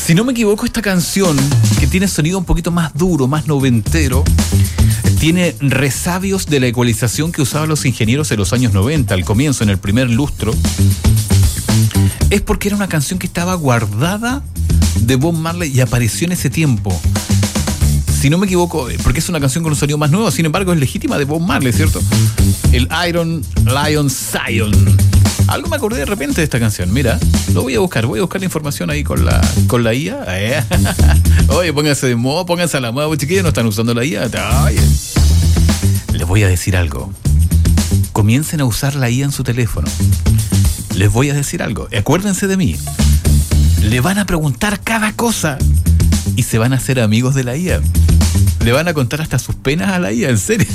Si no me equivoco, esta canción, que tiene sonido un poquito más duro, más noventero, tiene resabios de la ecualización que usaban los ingenieros en los años 90, al comienzo, en el primer lustro. Es porque era una canción que estaba guardada de Bob Marley y apareció en ese tiempo. Si no me equivoco, porque es una canción con un sonido más nuevo, sin embargo es legítima de Bob Marley, ¿cierto? El Iron Lion Zion. Algo me acordé de repente de esta canción. Mira, lo voy a buscar la información ahí con la IA. Oye, pónganse de moda, pónganse a la moda, chiquillos, no están usando la IA. Oye. Les voy a decir algo. Comiencen a usar la IA en su teléfono. Les voy a decir algo. Acuérdense de mí. Le van a preguntar cada cosa y se van a hacer amigos de la IA. Le van a contar hasta sus penas a la IA, en serio.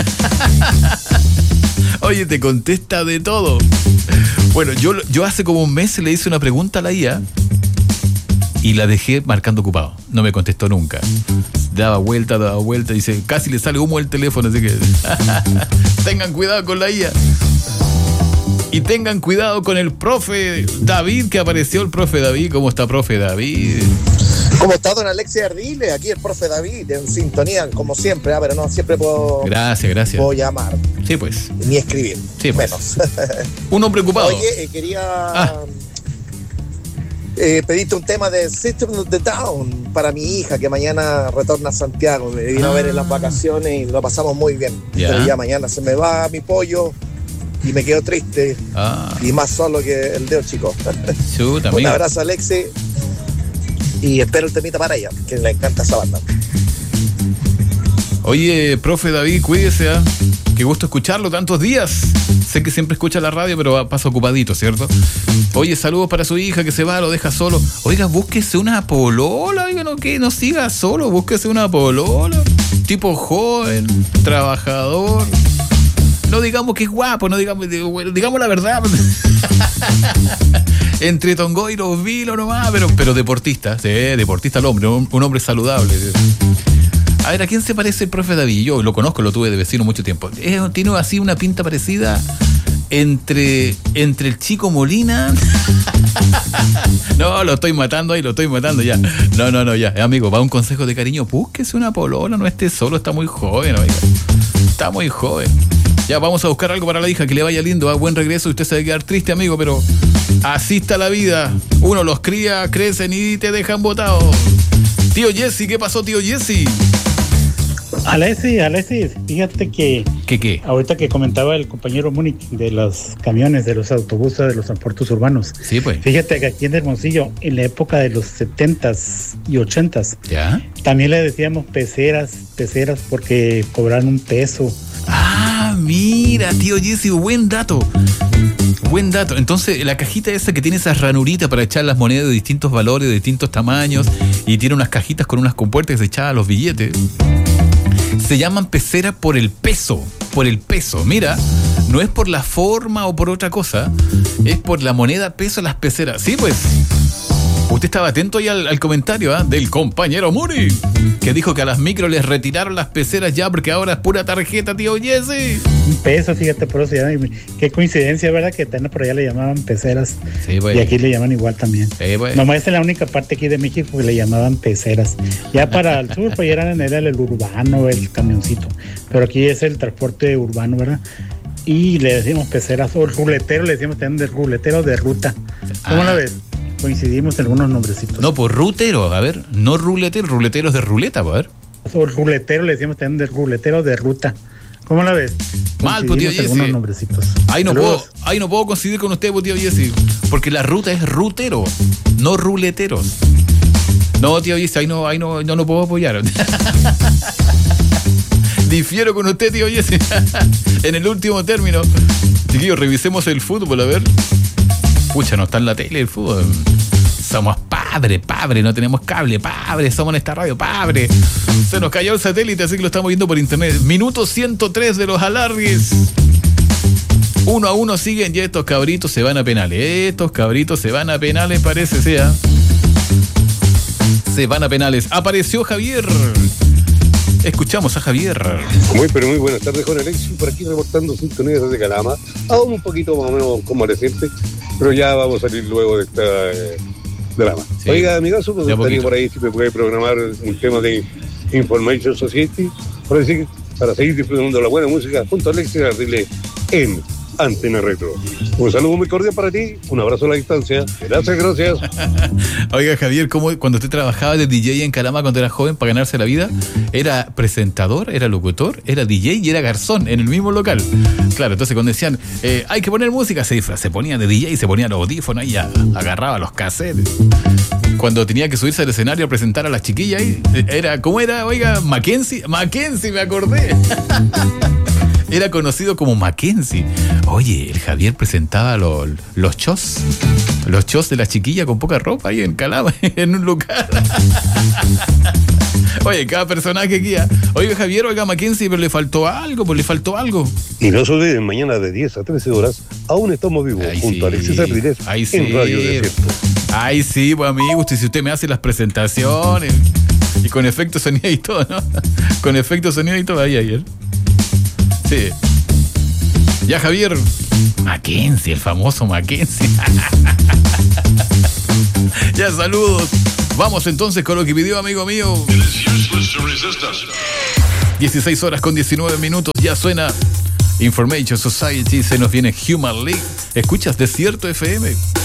Oye, te contesta de todo. Bueno, yo hace como un mes le hice una pregunta a la IA y la dejé marcando ocupado. No me contestó nunca. Daba vuelta, dice, casi le sale humo el teléfono, así que tengan cuidado con la IA. Y tengan cuidado con el profe David, que apareció el profe David. ¿Cómo está, profe David? ¿Cómo está, don Alexis Ardile? Aquí el profe David, en sintonía, como siempre, pero no siempre puedo... Gracias. Puedo llamar. Sí, pues. Ni escribir. Sí, pues. Menos. Un hombre ocupado. Oye, quería pedirte un tema de System of the Down para mi hija, que mañana retorna a Santiago. Me vino a ver en las vacaciones y lo pasamos muy bien. Pero ya mañana se me va mi pollo y me quedo triste y más solo que el dedo chico. Un abrazo, Alexis. Y espero el temita para ella, que le encanta esa banda. Oye, profe David, cuídese, ¿eh? Qué gusto escucharlo tantos días. Sé que siempre escucha la radio, pero pasa ocupadito, ¿cierto? Oye, saludos para su hija que se va, lo deja solo. Oiga, búsquese una polola, oiga, no siga solo, búsquese una polola. Tipo joven, trabajador. No digamos que es guapo, no digamos la verdad. Entre Tongo y los Vilos nomás, pero deportista, sí, deportista el hombre, un hombre saludable. A ver, ¿a quién se parece el profe David? Yo lo conozco, lo tuve de vecino mucho tiempo. Tiene así una pinta parecida entre el Chico Molina. No, lo estoy matando ya. No, ya. Amigo, va un consejo de cariño, búsquese una polola, no esté solo, está muy joven, oiga. Está muy joven. Ya, vamos a buscar algo para la hija, que le vaya lindo, buen regreso. Usted se va a quedar triste, amigo, pero así está la vida. Uno los cría, crecen y te dejan botado. Tío Jesse, ¿qué pasó, tío Jesse? Alexis, fíjate que... ¿Qué? Ahorita que comentaba el compañero Múnich de los camiones, de los autobuses, de los transportes urbanos. Sí, pues. Fíjate que aquí en Hermosillo, en la época de los 70s y 80s, ¿ya? También le decíamos peceras porque cobraban un peso. Ah, mira, tío Jesse, buen dato. Entonces, la cajita esa que tiene esas ranuritas para echar las monedas de distintos valores, de distintos tamaños, y tiene unas cajitas con unas compuertas que se echaban los billetes, se llaman peceras por el peso. Mira, no es por la forma o por otra cosa, es por la moneda peso, las peceras. Sí, pues. Usted estaba atento ahí al comentario del compañero Muri, que dijo que a las micro les retiraron las peceras ya porque ahora es pura tarjeta, tío Jesse. Un peso, fíjate, por eso ya, qué coincidencia, ¿verdad? Que por allá le llamaban peceras. Sí, pues. Y aquí le llaman igual también. Sí, pues. Nomás es la única parte aquí de México que le llamaban peceras. Ya para el sur, pues ya era el urbano, el camioncito. Pero aquí es el transporte urbano, ¿verdad? Y le decimos peceras, o el ruletero, le decimos también del ruletero de ruta. ¿Cómo la ves? Coincidimos en algunos nombrecitos. No, pues rutero, a ver, no ruletero es de ruleta, a ver. O el ruletero, le decimos también del ruletero de ruta. ¿Cómo la ves? Mal, pues, tío Jesse. Algunos nombrecitos. Ahí no puedo coincidir con usted, pues, tío Jesse, porque la ruta es rutero, no ruleteros. No, tío Jesse, ahí no puedo apoyar. Difiero con usted, tío Jesse. En el último término. Chiquillos, revisemos el fútbol, a ver. Pucha, no está en la tele el fútbol. Somos padre, no tenemos cable, somos en esta radio, Se nos cayó el satélite, así que lo estamos viendo por internet. Minuto 103 de los alargues. 1-1 siguen, ya estos cabritos se van a penales. Parece sea. Se van a penales. Apareció Javier. Escuchamos a Javier. Muy buenas tardes, Juan Alexis. Por aquí reportando sintonía desde Calama. Aún un poquito más o menos convaleciente, pero ya vamos a salir luego de drama. Sí. Oiga, amigazo, me gustaría por ahí si me puede programar un tema de Information Society, para seguir disfrutando de la buena música junto a Alexis Ardile en Antena Retro. Un saludo muy cordial para ti, un abrazo a la distancia. Gracias. Oiga, Javier, ¿cómo cuando usted trabajaba de DJ en Calama cuando era joven para ganarse la vida? Era presentador, era locutor, era DJ y era garzón en el mismo local. Claro, entonces cuando decían, hay que poner música, se ponía de DJ, se ponía los audífonos y agarraba los cassettes. Cuando tenía que subirse al escenario a presentar a las chiquillas, ¿cómo era? Oiga, Mackenzie, me acordé. Era conocido como Mackenzie. Oye, el Javier presentaba los shows de la chiquilla con poca ropa ahí en Calama, en un lugar. Oye, cada personaje guía. Oiga, Javier, Mackenzie, pero le faltó algo. Y no se olviden, mañana de 10 a 13 horas, aún estamos vivos, junto a Alexis Ardile en Radio Desierto. Ay, sí, pues amigo, si usted me hace las presentaciones y con efecto sonido y todo, ¿no? Con efecto sonido y todo ahí ayer. Sí. Ya, Javier. Mackenzie, el famoso Mackenzie. Ya, saludos. Vamos entonces con lo que pidió amigo mío. 16 horas con 19 minutos. Ya suena Information Society. Se nos viene Human League. ¿Escuchas Desierto FM?